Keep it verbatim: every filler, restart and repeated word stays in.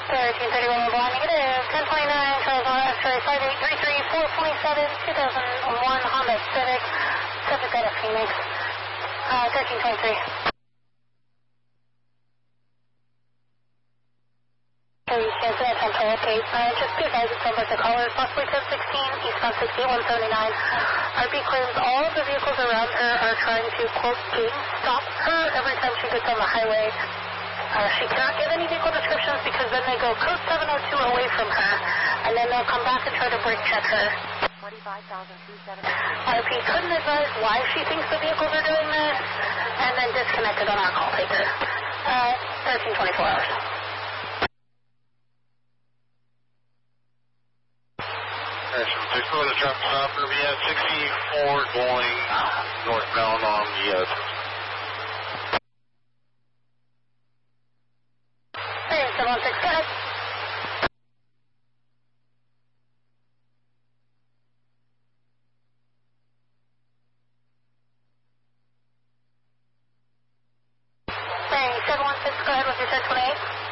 thirteen thirty-one Mobile, negative, ten twenty-nine, Charles X-ray five eight three three, four twenty-seven, two thousand one Honda Civic, subject out of Phoenix, uh, thirteen twenty-three. Okay, cancel that tempo, okay, uh, just be advised it sounds like the caller is possibly ten sixteen, eastbound sixty-one seventy-nine. R P claims all of the vehicles around her are trying to, quote, game stop her every time she gets on the highway. Uh, she cannot give any vehicle descriptions because then they go code seven oh two away from her, and then they'll come back and try to brake check her. twenty-five thousand two hundred seventy. R P couldn't advise why she thinks the vehicles are doing this, and then disconnected on our call taker. Uh, thirteen twenty-four hours. six four, the truck stop for V S sixty-four going northbound on the uh, Hey, seven one six, go ahead. Hey, seven one six, go ahead with your ten twenty-eight.